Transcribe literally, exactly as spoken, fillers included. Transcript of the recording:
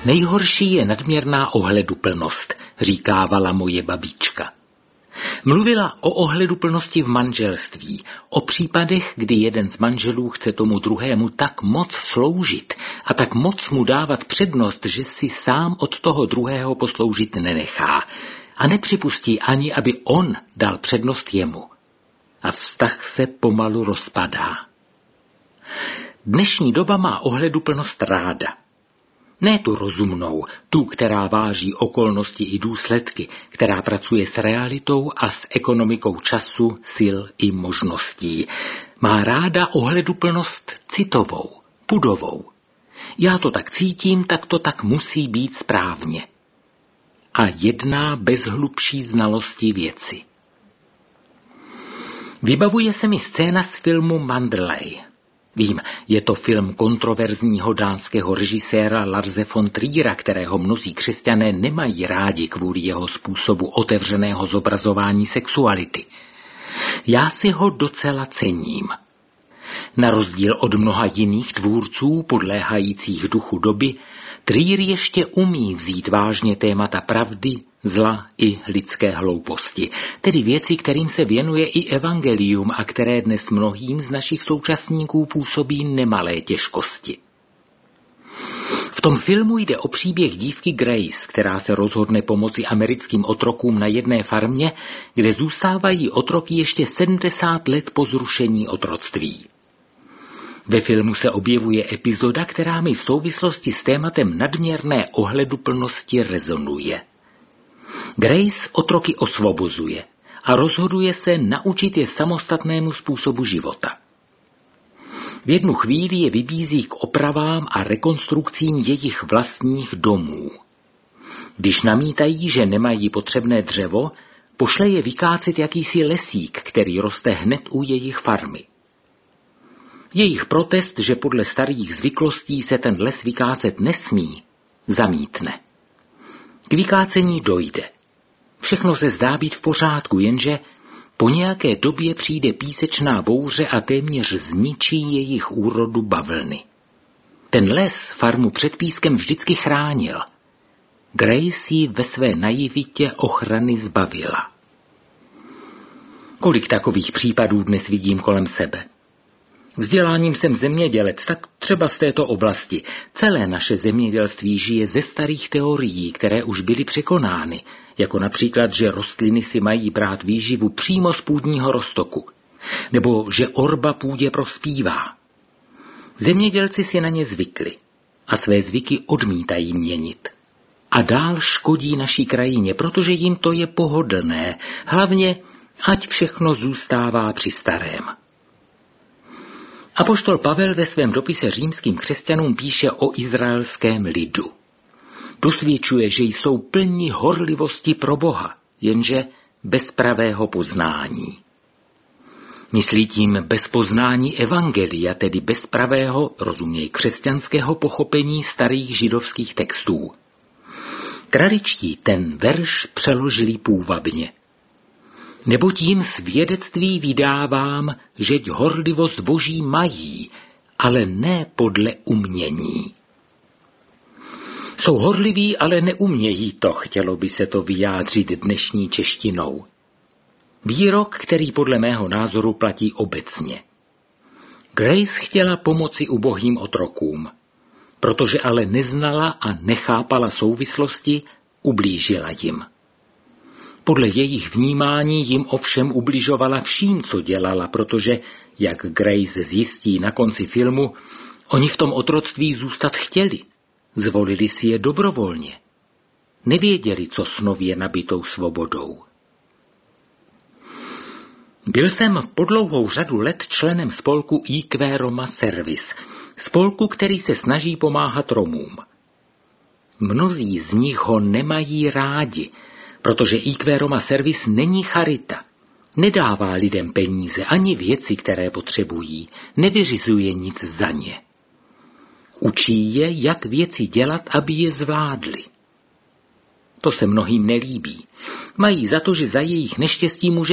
Nejhorší je nadměrná ohleduplnost, říkávala moje babička. Mluvila o ohleduplnosti v manželství, o případech, kdy jeden z manželů chce tomu druhému tak moc sloužit a tak moc mu dávat přednost, že si sám od toho druhého posloužit nenechá a nepřipustí ani, aby on dal přednost jemu. A vztah se pomalu rozpadá. Dnešní doba má ohleduplnost ráda. Ne tu rozumnou, tu, která váží okolnosti i důsledky, která pracuje s realitou a s ekonomikou času, sil i možností. Má ráda ohleduplnost citovou, pudovou. Já to tak cítím, tak to tak musí být správně. A jedná bez hlubší znalosti věci. Vybavuje se mi scéna z filmu Manderley. Vím, je to film kontroverzního dánského režiséra Larse von Triera, kterého mnozí křesťané nemají rádi kvůli jeho způsobu otevřeného zobrazování sexuality. Já si ho docela cením. Na rozdíl od mnoha jiných tvůrců podléhajících duchu doby, Trier ještě umí vzít vážně témata pravdy, zla i lidské hlouposti, tedy věci, kterým se věnuje i evangelium a které dnes mnohým z našich současníků působí nemalé těžkosti. V tom filmu jde o příběh dívky Grace, která se rozhodne pomoci americkým otrokům na jedné farmě, kde zůstávají otroky ještě sedmdesát let po zrušení otroctví. Ve filmu se objevuje epizoda, která mi v souvislosti s tématem nadměrné ohleduplnosti rezonuje. Grace otroky osvobozuje a rozhoduje se naučit je samostatnému způsobu života. V jednu chvíli je vybízí k opravám a rekonstrukcím jejich vlastních domů. Když namítají, že nemají potřebné dřevo, pošle je vykácet jakýsi lesík, který roste hned u jejich farmy. Jejich protest, že podle starých zvyklostí se ten les vykácet nesmí, zamítne. K vykácení dojde. Všechno se zdá být v pořádku, jenže po nějaké době přijde písečná bouře a téměř zničí jejich úrodu bavlny. Ten les farmu před pískem vždycky chránil. Grace ji ve své naivitě ochrany zbavila. Kolik takových případů dnes vidím kolem sebe? Vzděláním jsem zemědělec, tak třeba z této oblasti. Celé naše zemědělství žije ze starých teorií, které už byly překonány, jako například, že rostliny si mají brát výživu přímo z půdního roztoku, nebo že orba půdě prospívá. Zemědělci si na ně zvykli a své zvyky odmítají měnit. A dál škodí naší krajině, protože jim to je pohodlné, hlavně ať všechno zůstává při starém. Apoštol Pavel ve svém dopise římským křesťanům píše o izraelském lidu. Dosvědčuje, že jsou plní horlivosti pro Boha, jenže bez pravého poznání. Myslí tím bez poznání evangelia, tedy bez pravého, rozuměj křesťanského pochopení starých židovských textů. Kraličtí ten verš přeložili půvabně. Neboť jim svědectví vydávám, žeť horlivost Boží mají, ale ne podle umění. Jsou horliví, ale neumějí to, chtělo by se to vyjádřit dnešní češtinou. Výrok, který podle mého názoru platí obecně. Grace chtěla pomoci ubohým otrokům, protože ale neznala a nechápala souvislosti, ublížila jim. Podle jejich vnímání jim ovšem ubližovala vším, co dělala, protože, jak Grace zjistí na konci filmu, oni v tom otroctví zůstat chtěli. Zvolili si je dobrovolně. Nevěděli, co s nově nabitou svobodou. Byl jsem po dlouhou řadu let členem spolku í kvé Roma Service, spolku, který se snaží pomáhat Romům. Mnozí z nich ho nemají rádi, protože í kvé Roma Service není charita. Nedává lidem peníze ani věci, které potřebují, nevyřizuje nic za ně. Učí je, jak věci dělat, aby je zvládli. To se mnohým nelíbí. Mají za to, že za jejich neštěstí může